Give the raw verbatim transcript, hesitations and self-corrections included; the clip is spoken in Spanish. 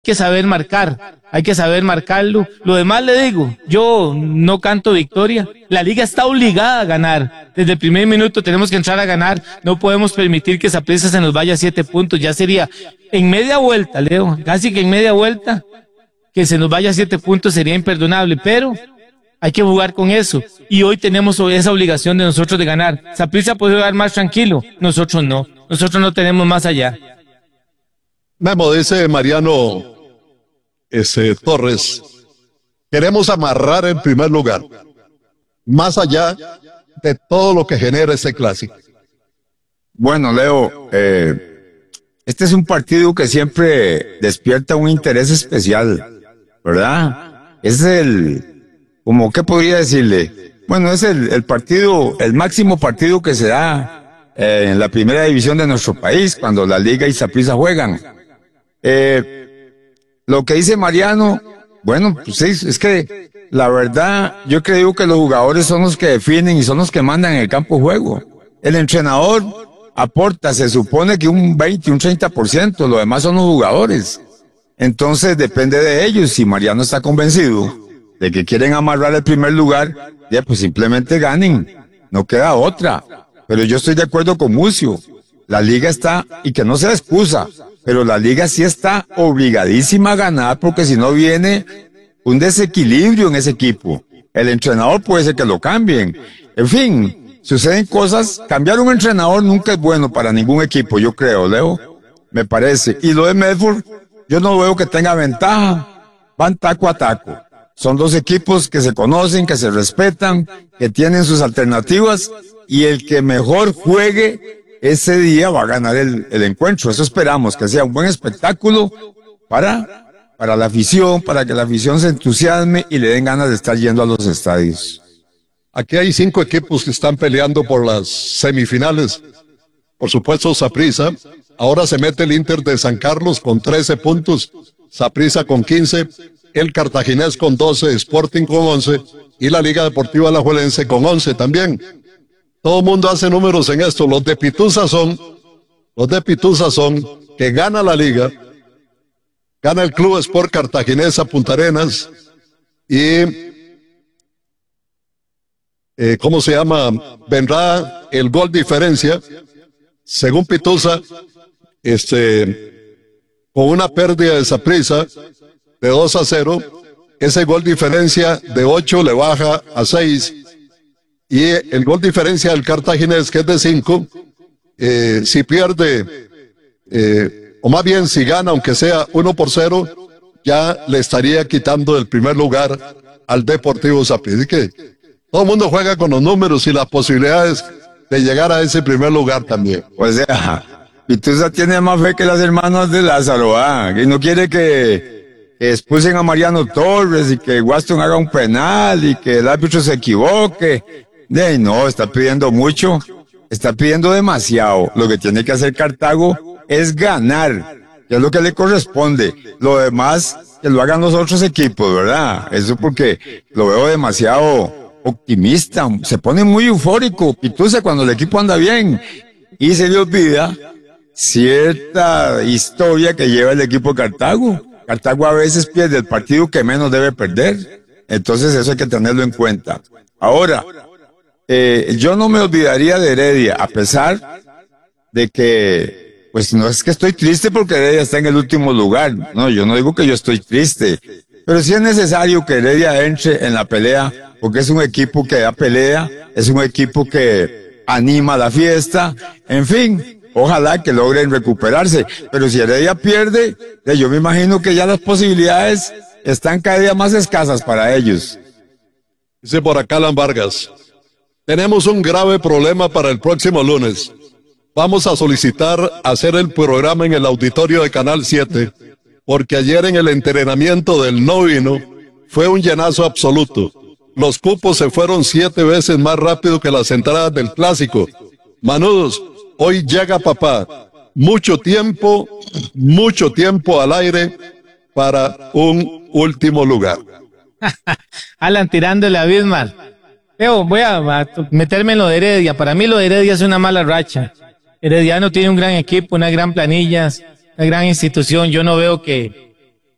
que saber marcar, hay que saber marcarlo. Lo demás le digo, yo no canto victoria. La liga está obligada a ganar. Desde el primer minuto tenemos que entrar a ganar. No podemos permitir que Saprissa se nos vaya a siete puntos. Ya sería en media vuelta, Leo, casi que en media vuelta, que se nos vaya a siete puntos sería imperdonable, pero hay que jugar con eso. Y hoy tenemos esa obligación de nosotros de ganar. Saprissa puede jugar más tranquilo, nosotros no. Nosotros no tenemos más allá. Memo, dice Mariano ese, Torres, queremos amarrar en primer lugar, más allá de todo lo que genera este clásico. Bueno, Leo, eh, este es un partido que siempre despierta un interés especial, ¿verdad? Es el, como, ¿qué podría decirle? Bueno, es el, el partido, el máximo partido que se da eh, en la primera división de nuestro país, cuando la Liga y Saprissa juegan. Eh, lo que dice Mariano, bueno, pues sí, es que la verdad, yo creo que los jugadores son los que definen y son los que mandan en el campo de juego. El entrenador aporta, se supone que un veinte, un treinta por ciento, lo demás son los jugadores. Entonces depende de ellos. Si Mariano está convencido de que quieren amarrar el primer lugar, ya pues simplemente ganen, no queda otra. Pero yo estoy de acuerdo con Mucio, la liga está, y que no sea excusa, pero la liga sí está obligadísima a ganar, porque si no viene un desequilibrio en ese equipo. El entrenador puede ser que lo cambien. En fin, suceden cosas. Cambiar un entrenador nunca es bueno para ningún equipo, yo creo, Leo, me parece. Y lo de Medford, yo no veo que tenga ventaja. Van taco a taco. Son dos equipos que se conocen, que se respetan, que tienen sus alternativas, y el que mejor juegue ese día va a ganar el, el encuentro. Eso esperamos, que sea un buen espectáculo para, para la afición, para que la afición se entusiasme y le den ganas de estar yendo a los estadios. Aquí hay cinco equipos que están peleando por las semifinales. Por supuesto, Saprissa. Ahora se mete el Inter de San Carlos con trece puntos, Saprissa con quince, el Cartaginés con doce, Sporting con once y la Liga Deportiva Alajuelense con once también. Todo el mundo hace números en esto. Los de Pitusa son, los de Pitusa son que gana la liga, gana el Club Sport Cartaginés a Punta Arenas y, eh, ¿cómo se llama? Vendrá el gol diferencia, según Pitusa, este, con una pérdida de Saprissa de dos a cero, ese gol diferencia de ocho le baja a seis. Y el gol diferencia del Cartaginés, que es de cinco, eh, si pierde, eh, o más bien si gana, aunque sea uno por cero, ya le estaría quitando el primer lugar al Deportivo Saprissa. Así que todo el mundo juega con los números y las posibilidades de llegar a ese primer lugar también. O sea, Pitusa tiene más fe que las hermanas de Lázaro, ¿ah? Y no quiere que, que expulsen a Mariano Torres y que Waston haga un penal y que el árbitro se equivoque. De no, está pidiendo mucho, está pidiendo demasiado. Lo que tiene que hacer Cartago es ganar, que es lo que le corresponde. Lo demás, que lo hagan los otros equipos, ¿verdad? Eso porque lo veo demasiado optimista, se pone muy eufórico, Pitusa, cuando el equipo anda bien. Y se le olvida cierta historia que lleva el equipo de Cartago. Cartago a veces pierde el partido que menos debe perder. Entonces eso hay que tenerlo en cuenta. Ahora, Eh, yo no me olvidaría de Heredia, a pesar de que, pues no es que estoy triste porque Heredia está en el último lugar. No, yo no digo que yo estoy triste, pero sí es necesario que Heredia entre en la pelea, porque es un equipo que da pelea, es un equipo que anima la fiesta, en fin, ojalá que logren recuperarse. Pero si Heredia pierde, yo me imagino que ya las posibilidades están cada día más escasas para ellos. Dice por acá Alan Vargas, tenemos un grave problema para el próximo lunes. Vamos a solicitar hacer el programa en el auditorio de Canal siete, porque ayer en el entrenamiento del noveno fue un llenazo absoluto. Los cupos se fueron siete veces más rápido que las entradas del clásico. Manudos, hoy llega papá. Mucho tiempo, mucho tiempo al aire para un último lugar. Alan tirándole a Bismarck. Leo, voy a, a meterme en lo de Heredia. Para mí lo de Heredia es una mala racha. Herediano tiene un gran equipo, una gran planilla, una gran institución. Yo no veo que,